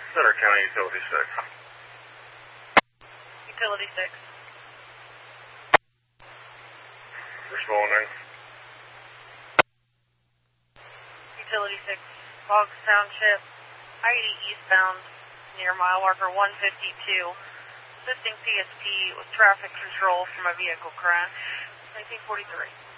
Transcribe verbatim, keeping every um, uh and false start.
Center County Utility six. Utility six. Responding. Utility six, Boggs Township, I eighty eastbound, near mile marker one fifty-two. Assisting P S P with traffic control from a vehicle crash. nineteen forty-three.